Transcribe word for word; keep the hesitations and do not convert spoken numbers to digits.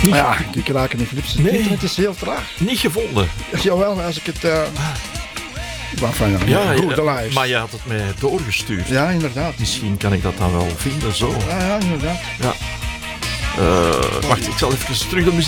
Maar ja, ik raak in de clips. Nee. Het is heel traag. Niet gevonden. Jawel, als ik het... Uh... Waarvan ja, Ja, goed, de ja, lijst. maar je had het mij doorgestuurd. Ja, inderdaad. Misschien kan ik dat dan wel vinden, zo. Ja, ja, inderdaad. Ja. Uh, wacht, ik zal even terug de muziek.